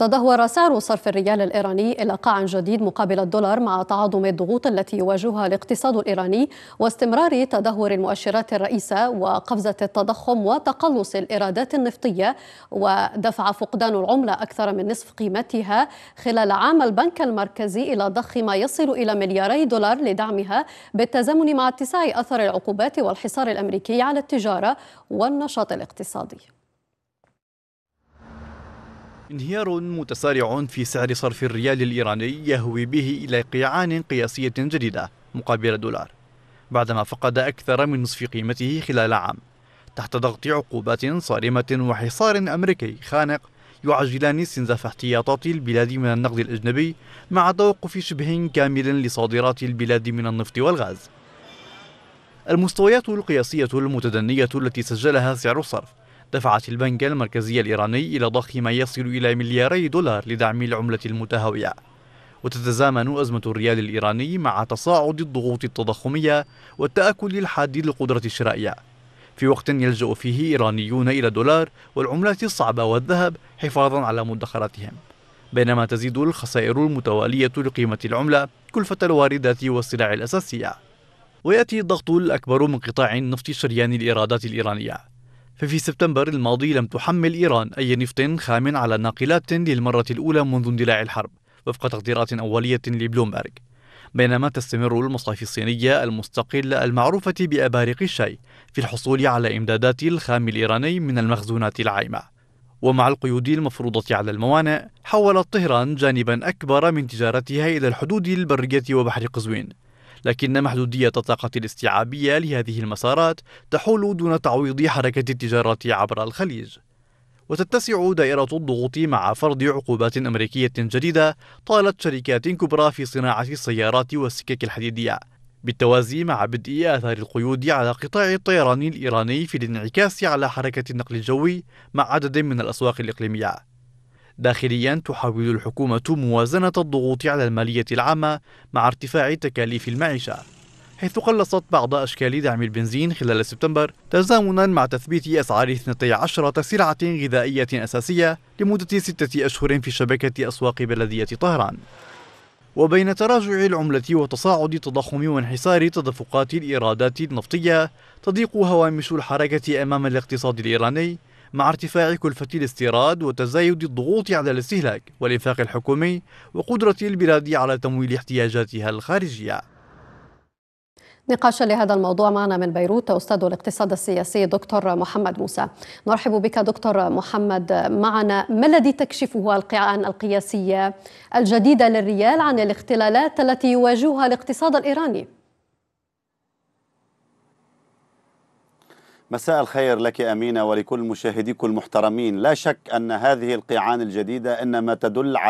تدهور سعر صرف الريال الإيراني إلى قاع جديد مقابل الدولار مع تعاظم الضغوط التي يواجهها الاقتصاد الإيراني واستمرار تدهور المؤشرات الرئيسة وقفزة التضخم وتقلص الإيرادات النفطية. ودفع فقدان العملة أكثر من نصف قيمتها خلال عام البنك المركزي إلى ضخ ما يصل إلى ملياري دولار لدعمها بالتزامن مع اتساع أثر العقوبات والحصار الأمريكي على التجارة والنشاط الاقتصادي. انهيار متسارع في سعر صرف الريال الإيراني يهوي به إلى قيعان قياسية جديدة مقابل الدولار بعدما فقد أكثر من نصف قيمته خلال عام تحت ضغط عقوبات صارمة وحصار أمريكي خانق يعجلان استنزاف احتياطات البلاد من النقد الأجنبي مع توقف شبه كامل لصادرات البلاد من النفط والغاز. المستويات القياسية المتدنية التي سجلها سعر الصرف دفعت البنك المركزي الإيراني إلى ضخ ما يصل إلى ملياري دولار لدعم العملة المتهاوية. وتتزامن أزمة الريال الإيراني مع تصاعد الضغوط التضخمية والتآكل الحاد للقدرة الشرائية في وقت يلجأ فيه إيرانيون إلى الدولار والعملات الصعبة والذهب حفاظا على مدخراتهم، بينما تزيد الخسائر المتوالية لقيمة العملة كلفة الواردات والسلع الأساسية. ويأتي الضغط الأكبر من قطاع النفط شريان الإيرادات الإيرانية، ففي سبتمبر الماضي لم تحمل إيران أي نفط خام على الناقلات للمرة الأولى منذ اندلاع الحرب وفق تقديرات أولية لبلومبرغ، بينما تستمر المصافي الصينية المستقلة المعروفة بأبارق الشاي في الحصول على إمدادات الخام الإيراني من المخزونات العايمة. ومع القيود المفروضة على الموانئ، حولت طهران جانبا أكبر من تجارتها إلى الحدود البرية وبحر قزوين، لكن محدودية الطاقة الاستيعابية لهذه المسارات تحول دون تعويض حركة التجارة عبر الخليج. وتتسع دائرة الضغوط مع فرض عقوبات أمريكية جديدة طالت شركات كبرى في صناعة السيارات والسكك الحديدية، بالتوازي مع بدء آثار القيود على قطاع الطيران الإيراني في الانعكاس على حركة النقل الجوي مع عدد من الأسواق الإقليمية. داخليا تحاول الحكومة موازنة الضغوط على المالية العامة مع ارتفاع تكاليف المعيشة، حيث قلصت بعض أشكال دعم البنزين خلال سبتمبر تزامنا مع تثبيت أسعار 12 سلعة غذائية أساسية لمدة 6 أشهر في شبكة أسواق بلدية طهران. وبين تراجع العملة وتصاعد التضخم وانحسار تدفقات الإيرادات النفطية، تضيق هوامش الحركة أمام الاقتصاد الإيراني مع ارتفاع كلفة الاستيراد وتزايد الضغوط على الاستهلاك والإنفاق الحكومي وقدرة البلاد على تمويل احتياجاتها الخارجية. نقاشا لهذا الموضوع معنا من بيروت أستاذ الاقتصاد السياسي دكتور محمد موسى. نرحب بك دكتور محمد معنا. ما الذي تكشفه القيعان القياسية الجديدة للريال عن الاختلالات التي يواجهها الاقتصاد الإيراني؟ مساء الخير لك أمينة ولكل مشاهديك المحترمين. لا شك أن هذه القيعان الجديدة إنما تدل على